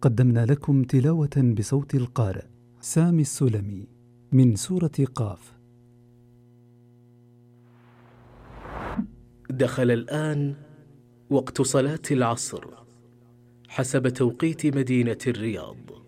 قدمنا لكم تلاوة بصوت القارئ سامي السلمي من سورة قاف. دخل الآن وقت صلاة العصر حسب توقيت مدينة الرياض.